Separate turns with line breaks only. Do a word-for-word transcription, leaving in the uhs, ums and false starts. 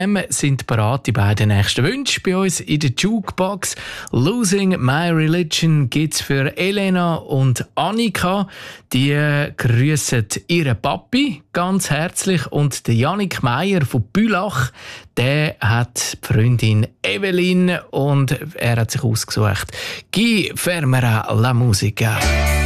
Wir sind bereit, die beiden nächsten Wünsche bei uns in der Jukebox. «Losing My Religion» gibt es für Elena und Annika. Die grüssen ihren Papi ganz herzlich. Und der Jannik Meier von Bülach, der hat die Freundin Evelyn und er hat sich ausgesucht «Chi fermerà la musica».